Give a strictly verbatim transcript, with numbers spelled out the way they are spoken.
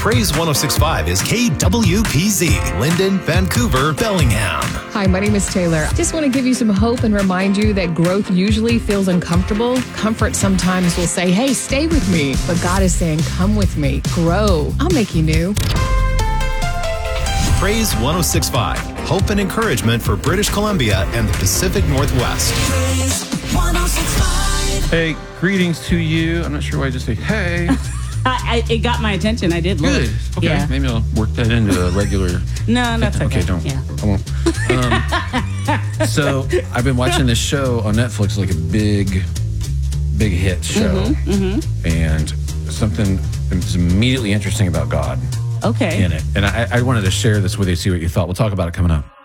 Praise one oh six point five is K W P Z, Linden, Vancouver, Bellingham. Hi, my name is Taylor. Just want to give you some hope and remind you that growth usually feels uncomfortable. Comfort sometimes will say, hey, stay with me. But God is saying, come with me. Grow. I'll make you new. Praise one oh six point five, hope and encouragement for British Columbia and the Pacific Northwest. Praise one oh six point five. Hey, greetings to you. I'm not sure why I just say hey. I, I, it got my attention. I did look. Good. Okay. Yeah. Maybe I'll work that into a regular. No, that's okay. Okay, don't. Yeah. I won't. Um, so I've been watching this show on Netflix, like a big, big hit show, Mm-hmm, mm-hmm. and something is immediately interesting about God Okay. in it. And I, I wanted to share this with you, see what you thought. We'll talk about it coming up.